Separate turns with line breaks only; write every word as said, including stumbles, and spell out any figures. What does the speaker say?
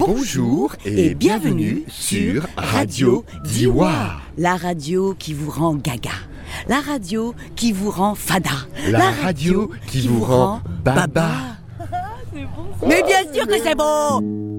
Bonjour et bienvenue sur Radio Diwa.
La radio qui vous rend gaga. La radio qui vous rend fada.
La, La radio, radio qui, qui vous rend baba.
Mais bien sûr que c'est bon.